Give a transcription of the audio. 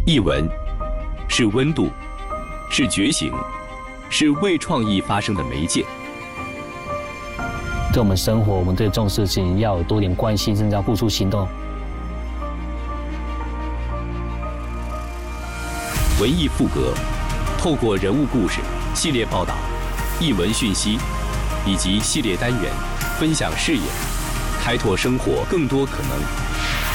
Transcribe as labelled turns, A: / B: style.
A: 译文是温度，是觉醒，是为创意发生的媒介。
B: 对我们生活，我们对这种事情要有多点关心，甚至要付出行动。
A: 文艺复格，透过人物故事、系列报道、译文讯息以及系列单元，分享视野，开拓生活更多可能。